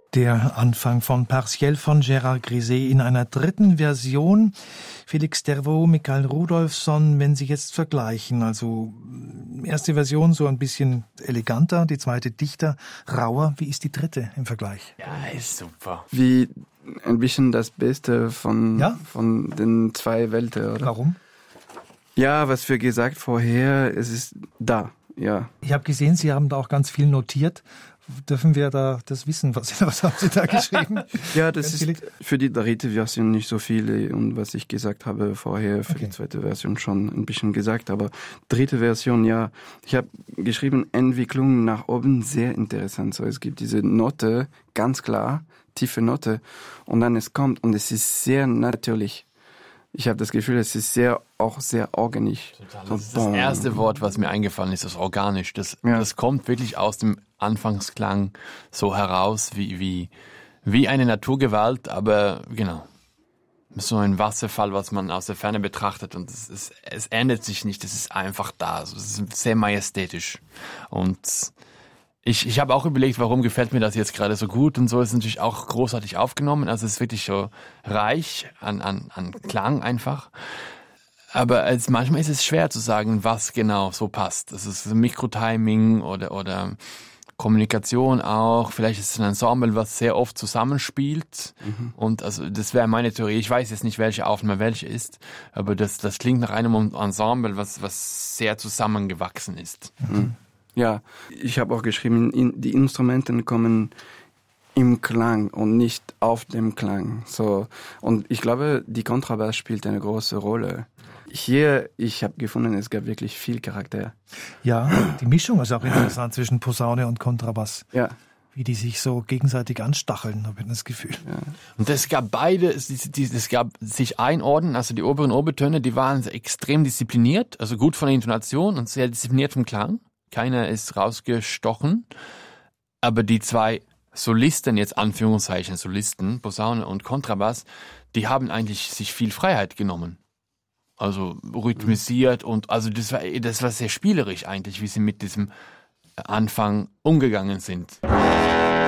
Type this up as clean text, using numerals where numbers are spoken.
Der Anfang von Partiel von Gérard Griset in einer dritten Version. Felix Dervaux, Mikael Rudolfsson, wenn Sie jetzt vergleichen, also erste Version so ein bisschen eleganter, die zweite dichter, rauer. Wie ist die dritte im Vergleich? Ja, ist super. Wie ein bisschen das Beste von den zwei Welten, oder? Warum? Ja, was wir gesagt vorher, es ist da, ja. Ich habe gesehen, Sie haben da auch ganz viel notiert. Dürfen wir da das wissen? Was haben Sie da geschrieben? Ja, das ist für die dritte Version nicht so viel. Und was ich gesagt habe vorher, für die zweite Version schon ein bisschen gesagt. Aber dritte Version, ja. Ich habe geschrieben, Entwicklung nach oben, sehr interessant. So, es gibt diese Note, ganz klar, tiefe Note. Und dann es kommt und es ist sehr natürlich. Ich habe das Gefühl, es ist auch sehr organisch. Total. Das ist das erste Wort, was mir eingefallen ist, das organisch. Das kommt wirklich aus dem Anfangsklang so heraus wie eine Naturgewalt, aber genau. So ein Wasserfall, was man aus der Ferne betrachtet und es ändert sich nicht, es ist einfach da. Also es ist sehr majestätisch. Und ich habe auch überlegt, warum gefällt mir das jetzt gerade so gut und so. Ist natürlich auch großartig aufgenommen. Also es ist wirklich so reich an Klang einfach. Aber manchmal ist es schwer zu sagen, was genau so passt. Das ist Mikrotiming oder Kommunikation auch. Vielleicht ist es ein Ensemble, was sehr oft zusammenspielt. Und also das wäre meine Theorie. Ich weiß jetzt nicht, welche Aufnahme welche ist, aber das klingt nach einem Ensemble, was sehr zusammengewachsen ist. Ja, ich habe auch geschrieben, die Instrumente kommen im Klang und nicht auf dem Klang. So, und ich glaube, die Kontrabass spielt eine große Rolle. Hier, ich habe gefunden, es gab wirklich viel Charakter. Ja, die Mischung ist auch interessant zwischen Posaune und Kontrabass. Ja. Wie die sich so gegenseitig anstacheln, habe ich das Gefühl. Ja. Und es gab es gab sich einordnen, also die oberen Obertöne, die waren extrem diszipliniert, also gut von der Intonation und sehr diszipliniert vom Klang. Keiner ist rausgestochen, aber die zwei Solisten, jetzt Anführungszeichen Solisten, Posaune und Kontrabass, die haben eigentlich sich viel Freiheit genommen. Also rhythmisiert und also das war sehr spielerisch eigentlich, wie sie mit diesem Anfang umgegangen sind.